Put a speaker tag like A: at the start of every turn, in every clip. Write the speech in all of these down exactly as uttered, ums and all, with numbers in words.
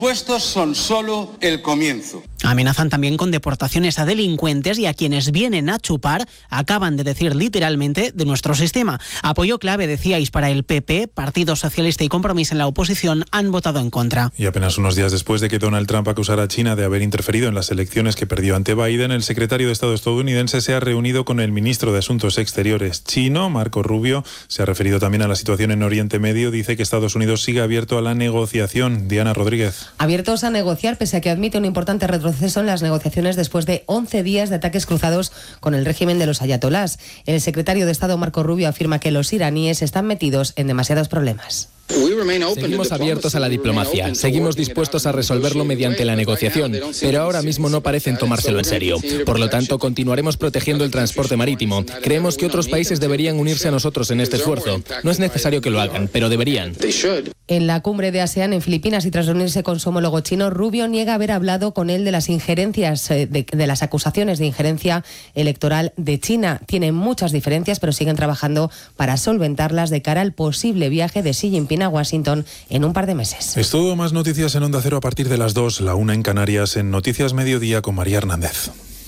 A: Puestos son solo el comienzo.
B: Amenazan también con deportaciones a delincuentes y a quienes vienen a chupar, acaban de decir literalmente, de nuestro sistema. Apoyo clave, decíais, para el P P, Partido Socialista y Compromís en la oposición han votado en contra.
C: Y apenas unos días después de que Donald Trump acusara a China de haber interferido en las elecciones que perdió ante Biden, el secretario de Estado estadounidense se ha reunido con el ministro de Asuntos Exteriores chino, Marco Rubio. Se ha referido también a la situación en Oriente Medio. Dice que Estados Unidos sigue abierto a la negociación. Diana Rodríguez.
D: Abiertos a negociar, pese a que admite un importante retroceso en las negociaciones después de once días de ataques cruzados con el régimen de los ayatolás. El secretario de Estado, Marco Rubio, afirma que los iraníes están metidos en demasiados problemas.
E: Seguimos abiertos a la diplomacia, seguimos dispuestos a resolverlo mediante la negociación, pero ahora mismo no parecen tomárselo en serio. Por lo tanto, continuaremos protegiendo el transporte marítimo. Creemos que otros países deberían unirse a nosotros en este esfuerzo. No es necesario que lo hagan, pero deberían.
D: En la cumbre de ASEAN en Filipinas y tras reunirse con su homólogo chino, Rubio niega haber hablado con él de las injerencias, de, de las acusaciones de injerencia electoral de China. Tienen muchas diferencias, pero siguen trabajando para solventarlas de cara al posible viaje de Xi Jinping a Washington en un par de meses.
C: Es todo, más noticias en Onda Cero a partir de las dos, la una en Canarias, en Noticias Mediodía con María Hernández.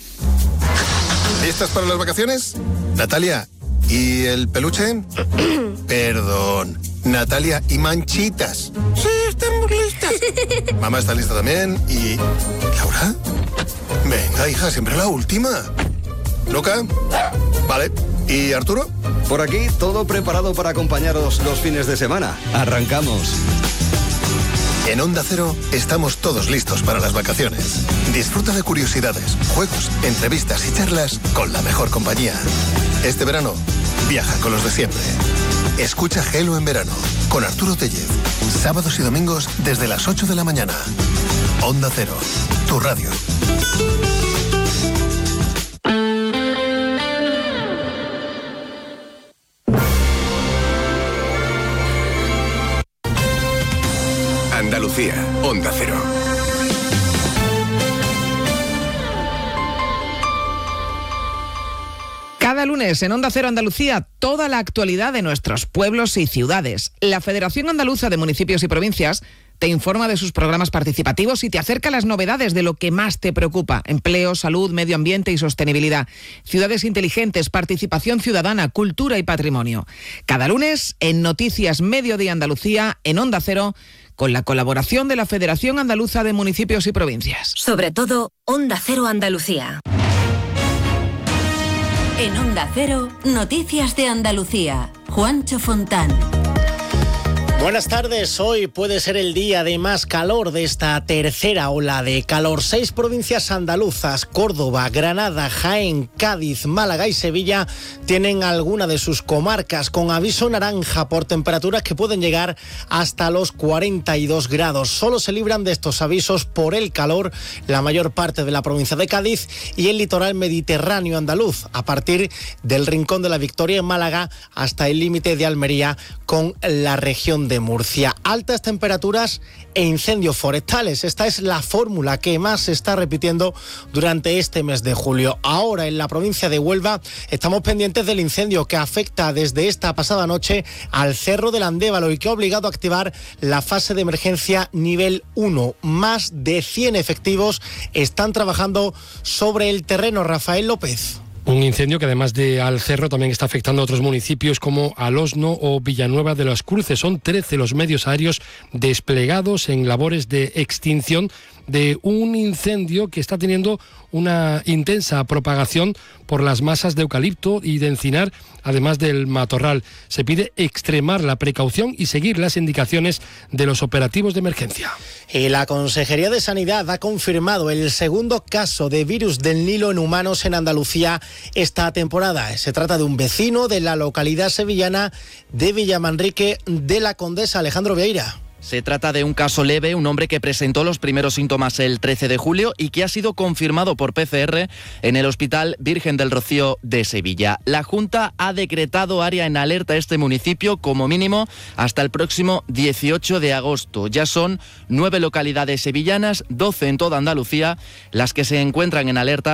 F: ¿Listas para las vacaciones? Natalia, ¿y el peluche? Perdón. Natalia, ¿y manchitas? Sí, estamos listas. Mamá está lista también. ¿Y Laura? Venga, hija, siempre la última. ¿Luca? Vale. ¿Y Arturo?
G: Por aquí, todo preparado para acompañaros los fines de semana. Arrancamos.
F: En Onda Cero estamos todos listos para las vacaciones. Disfruta de curiosidades, juegos, entrevistas y charlas con la mejor compañía. Este verano, viaja con los de siempre. Escucha Gelo en verano con Arturo Tellez. Sábados y domingos desde las ocho de la mañana. Onda Cero, tu radio.
H: Andalucía, Onda Cero.
I: Cada lunes en Onda Cero Andalucía, toda la actualidad de nuestros pueblos y ciudades. La Federación Andaluza de Municipios y Provincias te informa de sus programas participativos y te acerca las novedades de lo que más te preocupa: empleo, salud, medio ambiente y sostenibilidad, ciudades inteligentes, participación ciudadana, cultura y patrimonio. Cada lunes en Noticias Mediodía Andalucía, en Onda Cero, con la colaboración de la Federación Andaluza de Municipios y Provincias.
J: Sobre todo, Onda Cero Andalucía. En Onda Cero, Noticias de Andalucía. Juancho Fontán.
K: Buenas tardes, hoy puede ser el día de más calor de esta tercera ola de calor. Seis provincias andaluzas, Córdoba, Granada, Jaén, Cádiz, Málaga y Sevilla, tienen alguna de sus comarcas con aviso naranja por temperaturas que pueden llegar hasta los cuarenta y dos grados. Solo se libran de estos avisos por el calor la mayor parte de la provincia de Cádiz y el litoral mediterráneo andaluz, a partir del Rincón de la Victoria en Málaga hasta el límite de Almería con la región de de Murcia. Altas temperaturas e incendios forestales. Esta es la fórmula que más se está repitiendo durante este mes de julio. Ahora en la provincia de Huelva estamos pendientes del incendio que afecta desde esta pasada noche al Cerro del Andévalo y que ha obligado a activar la fase de emergencia nivel uno. Más de cien efectivos están trabajando sobre el terreno. Rafael López.
L: Un incendio que además de al Cerro también está afectando a otros municipios como Alosno o Villanueva de las Cruces. Son trece los medios aéreos desplegados en labores de extinción de un incendio que está teniendo una intensa propagación por las masas de eucalipto y de encinar, además del matorral. Se pide extremar la precaución y seguir las indicaciones de los operativos de emergencia.
K: Y la Consejería de Sanidad ha confirmado el segundo caso de virus del Nilo en humanos en Andalucía esta temporada. Se trata de un vecino de la localidad sevillana de Villamanrique de la Condesa. Alejandro Vieira.
M: Se trata de un caso leve, un hombre que presentó los primeros síntomas el trece de julio y que ha sido confirmado por P C R en el Hospital Virgen del Rocío de Sevilla. La Junta ha decretado área en alerta a este municipio como mínimo hasta el próximo dieciocho de agosto. Ya son nueve localidades sevillanas, doce en toda Andalucía, las que se encuentran en alerta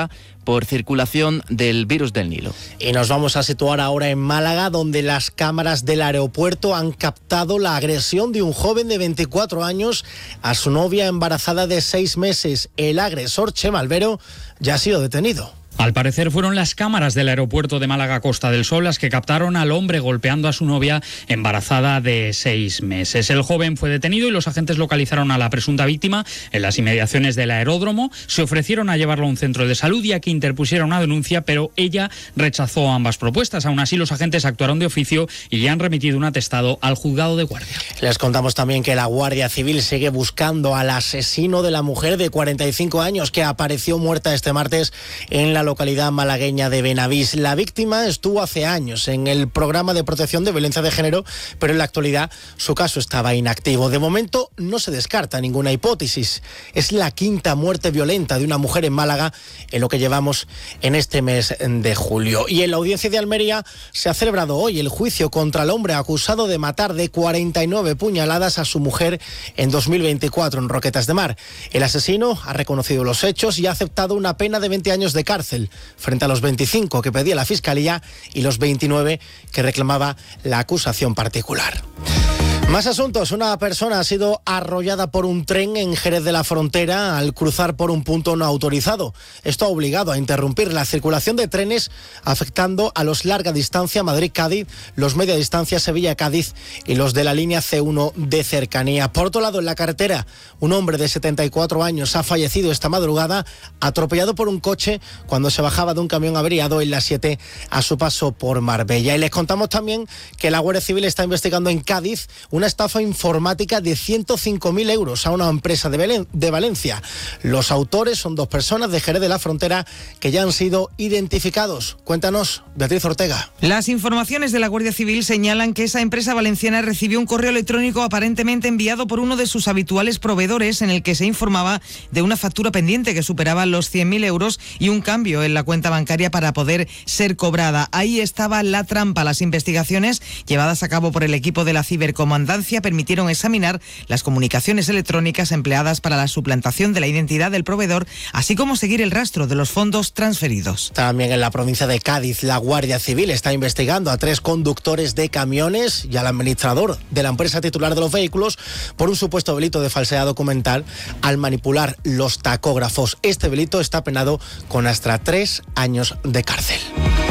M: por circulación del virus del Nilo.
K: Y nos vamos a situar ahora en Málaga, donde las cámaras del aeropuerto han captado la agresión de un joven de veinticuatro años a su novia embarazada de seis meses. El agresor, Chema Albero, ya ha sido detenido.
H: Al parecer fueron las cámaras del aeropuerto de Málaga Costa del Sol las que captaron al hombre golpeando a su novia embarazada de seis meses. El joven fue detenido y los agentes localizaron a la presunta víctima en las inmediaciones del aeródromo. Se ofrecieron a llevarlo a un centro de salud y a que interpusiera una denuncia, pero ella rechazó ambas propuestas. Aún así, los agentes actuaron de oficio y ya han remitido un atestado al juzgado de guardia.
K: Les contamos también que la Guardia Civil sigue buscando al asesino de la mujer de cuarenta y cinco años que apareció muerta este martes en la localidad malagueña de Benavís. La víctima estuvo hace años en el programa de protección de violencia de género, pero en la actualidad su caso estaba inactivo. De momento no se descarta ninguna hipótesis. Es la quinta muerte violenta de una mujer en Málaga en lo que llevamos en este mes de julio. Y en la audiencia de Almería se ha celebrado hoy el juicio contra el hombre acusado de matar de cuarenta y nueve puñaladas a su mujer en dos mil veinticuatro en Roquetas de Mar. El asesino ha reconocido los hechos y ha aceptado una pena de veinte años de cárcel, frente a los veinticinco que pedía la Fiscalía y los veintinueve que reclamaba la acusación particular. Más asuntos. Una persona ha sido arrollada por un tren en Jerez de la Frontera al cruzar por un punto no autorizado. Esto ha obligado a interrumpir la circulación de trenes, afectando a los larga distancia Madrid-Cádiz, los media distancia Sevilla-Cádiz y los de la línea ce uno de cercanía. Por otro lado, en la carretera, un hombre de setenta y cuatro años ha fallecido esta madrugada atropellado por un coche cuando se bajaba de un camión averiado en la siete a su paso por Marbella. Y les contamos también que la Guardia Civil está investigando en Cádiz una estafa informática de ciento cinco mil euros a una empresa de, Belén, de Valencia. Los autores son dos personas de Jerez de la Frontera que ya han sido identificados. Cuéntanos, Beatriz Ortega.
N: Las informaciones de la Guardia Civil señalan que esa empresa valenciana recibió un correo electrónico aparentemente enviado por uno de sus habituales proveedores en el que se informaba de una factura pendiente que superaba los cien mil euros y un cambio en la cuenta bancaria para poder ser cobrada. Ahí estaba la trampa. Las investigaciones llevadas a cabo por el equipo de la cibercomandancia permitieron examinar las comunicaciones electrónicas empleadas para la suplantación de la identidad del proveedor, así como seguir el rastro de los fondos transferidos.
K: También en la provincia de Cádiz, la Guardia Civil está investigando a tres conductores de camiones y al administrador de la empresa titular de los vehículos por un supuesto delito de falsedad documental al manipular los tacógrafos. Este delito está penado con hasta tres años de cárcel.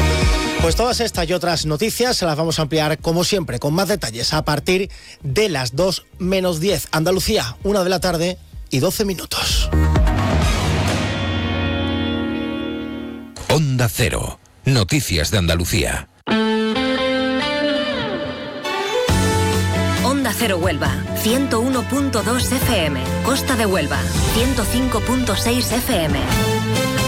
K: Pues todas estas y otras noticias se las vamos a ampliar, como siempre, con más detalles a partir de las dos menos diez. Andalucía, una de la tarde y doce minutos.
O: Onda Cero. Noticias de Andalucía.
P: Onda Cero Huelva, ciento uno punto dos F M. Costa de Huelva, ciento cinco punto seis F M.